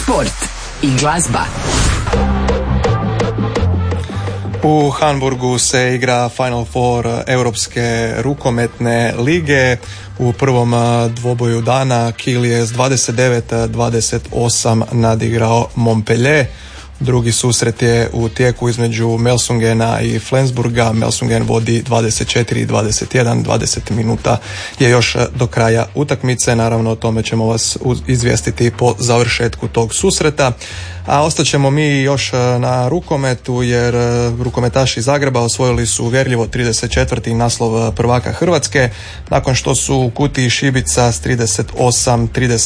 sport i glazba. U Hamburgu se igra Final Four Europske rukometne lige. U prvom dvoboju dana Kiel je s 29-28 nadigrao Montpellier. Drugi susret je u tijeku između Melsungena i Flensburga. Melsungen vodi 24-21, 20 minuta je još do kraja utakmice. Naravno o tome ćemo vas izvijestiti po završetku tog susreta. A ostaćemo mi još na rukometu jer rukometaši Zagreba osvojili su uvjerljivo 34. naslov prvaka Hrvatske nakon što su u kutiji šibica s 38-37